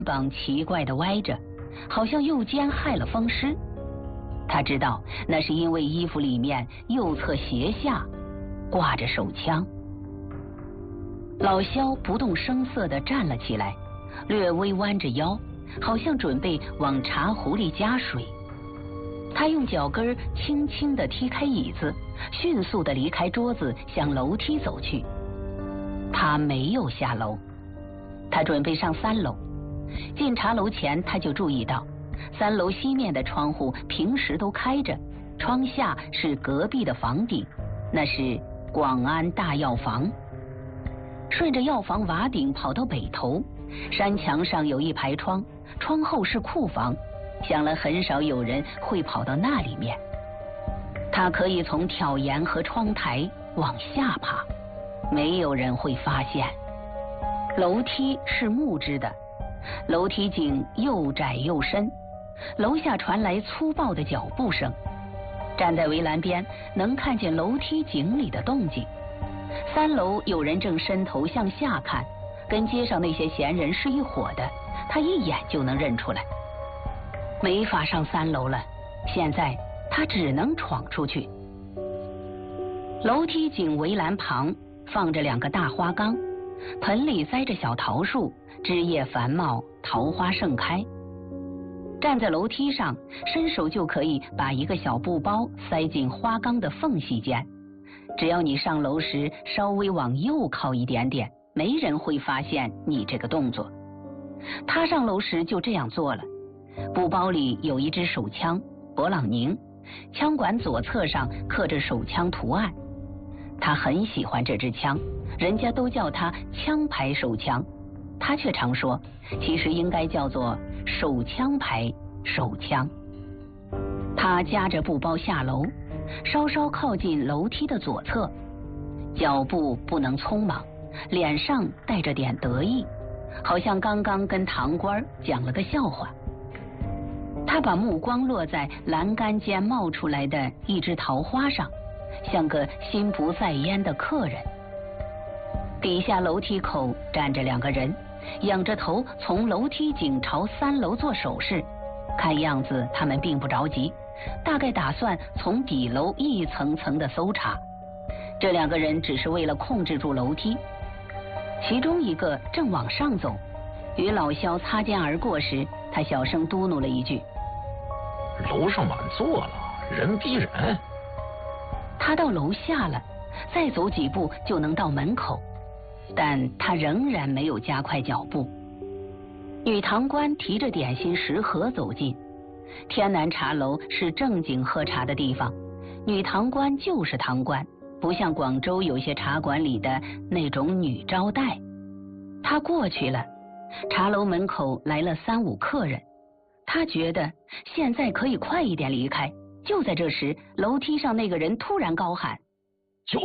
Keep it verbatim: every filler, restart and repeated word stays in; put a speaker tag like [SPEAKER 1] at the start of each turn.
[SPEAKER 1] 膀奇怪地歪着，好像右肩害了风湿。他知道那是因为衣服里面右侧斜下挂着手枪。老萧不动声色地站了起来，略微弯着腰，好像准备往茶壶里加水。他用脚跟轻轻地踢开椅子，迅速地离开桌子，向楼梯走去。他没有下楼，他准备上三楼。进茶楼前，他就注意到三楼西面的窗户平时都开着，窗下是隔壁的房顶，那是广安大药房。顺着药房瓦顶跑到北头，山墙上有一排窗，窗后是库房，想来很少有人会跑到那里面。他可以从挑檐和窗台往下爬，没有人会发现。楼梯是木质的，楼梯井又窄又深，楼下传来粗暴的脚步声。站在围栏边，能看见楼梯井里的动静。三楼有人正伸头向下看，跟街上那些闲人是一伙的，他一眼就能认出来。没法上三楼了，现在他只能闯出去。楼梯井围栏旁放着两个大花缸，盆里栽着小桃树，枝叶繁茂，桃花盛开。站在楼梯上，伸手就可以把一个小布包塞进花缸的缝隙间。只要你上楼时稍微往右靠一点点，没人会发现你这个动作。他上楼时就这样做了。布包里有一支手枪，勃朗宁，枪管左侧上刻着手枪图案。他很喜欢这支枪，人家都叫它枪牌手枪，他却常说，其实应该叫做手枪牌手枪。他夹着布包下楼，稍稍靠近楼梯的左侧，脚步不能匆忙，脸上带着点得意，好像刚刚跟堂倌讲了个笑话。他把目光落在栏杆间冒出来的一枝桃花上，像个心不在焉的客人。底下楼梯口站着两个人，仰着头从楼梯井朝三楼做手势，看样子他们并不着急，大概打算从底楼一层层的搜查。这两个人只是为了控制住楼梯。其中一个正往上走，与老萧擦肩而过时，他小声嘟哝了一句：
[SPEAKER 2] 楼上满座了，人逼人。
[SPEAKER 1] 他到楼下了，再走几步就能到门口，但他仍然没有加快脚步。女堂倌提着点心食盒走近。天南茶楼是正经喝茶的地方，女堂倌就是堂倌，不像广州有些茶馆里的那种女招待。他过去了，茶楼门口来了三五客人，他觉得现在可以快一点离开。就在这时，楼梯上那个人突然高喊：